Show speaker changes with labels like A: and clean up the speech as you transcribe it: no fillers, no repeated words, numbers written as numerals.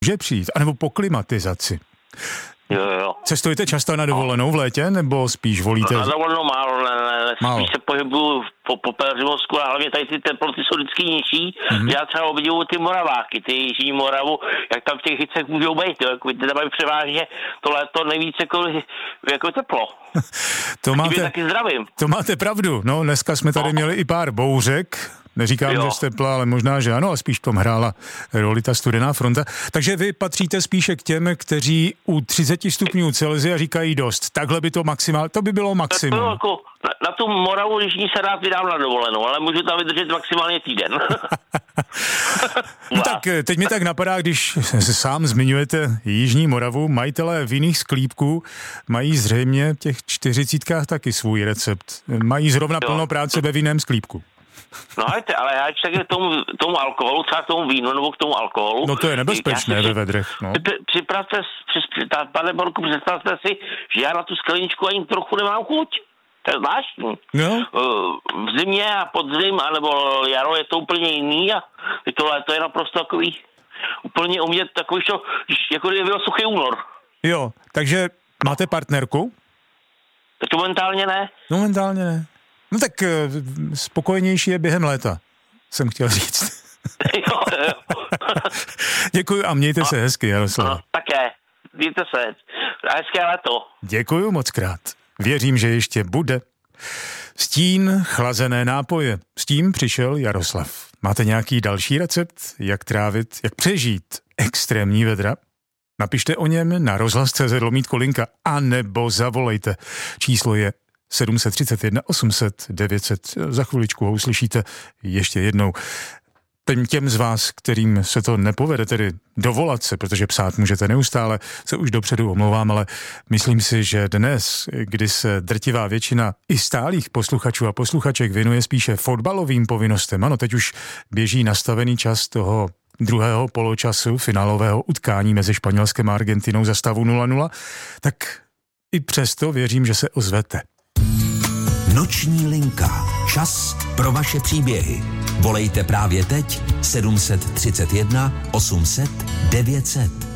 A: může přijít, anebo po klimatizaci.
B: Jo.
A: Cestujete často na dovolenou v létě, nebo spíš volíte?
B: Na dovolenou málo, ne. Spíš se pohybuju po Peřimovsku a hlavně tady ty teploty jsou vždycky nižší. Já třeba obdivuju ty Moraváky, ty Jižní Moravu, jak tam v těch hycech můžou být, jako ty tam mají převážně to léto nejvíc jako teplo. Taky zdravím.
A: To máte pravdu, no dneska jsme tady měli i pár bouřek. Neříkám, že z tepla, ale možná, že ano, a spíš v tom hrála roli ta studená fronta. Takže vy patříte spíše k těm, kteří u 30 stupňů Celsia říkají dost. Takhle by to to by bylo maximum.
B: Na tu Moravu jižní se rád vydám na dovolenou, ale můžu tam vydržet maximálně týden.
A: No tak teď mi tak napadá, když sám zmiňujete Jižní Moravu, majitelé vinných sklípků mají zřejmě v těch 40 taky svůj recept. Mají zrovna plno práce ve vinném sklípku.
B: No ale já tak tomu alkoholu, třeba k tomu vínu nebo k tomu alkoholu.
A: No to je nebezpečné ve vedrech. No.
B: Pane Borku, představte si, že já na tu skleničku ani trochu nemám chuť. To je zvláštní.
A: No.
B: V zimě a podzim, anebo jaro je to úplně jiný a to léto je naprosto takový, úplně u mě takový, jako kdyby byl suchý únor.
A: Jo, takže máte partnerku?
B: Tak momentálně ne.
A: Momentálně ne. No tak spokojenější je během léta, jsem chtěl říct.
B: Jo.
A: Děkuji a mějte se hezky, Jaroslav.
B: No, také. Mějte se. A hezké léto.
A: Děkuji moc krát. Věřím, že ještě bude. Stín, chlazené nápoje. S tím přišel Jaroslav. Máte nějaký další recept, jak trávit, jak přežít extrémní vedra? Napište o něm na rozhlas.cz/Linka a nebo zavolejte. Číslo je 731 800 900. Za chviličku ho uslyšíte ještě jednou. Těm z vás, kterým se to nepovede, tedy dovolat se, protože psát můžete neustále, se už dopředu omlouvám, ale myslím si, že dnes, kdy se drtivá většina i stálých posluchačů a posluchaček věnuje spíše fotbalovým povinnostem, ano, teď už běží nastavený čas toho druhého poločasu finálového utkání mezi Španělskem a Argentinou za stavu 0-0, tak i přesto věřím, že se ozvete.
C: Noční linka. Čas pro vaše příběhy. Volejte právě teď 731 800 900.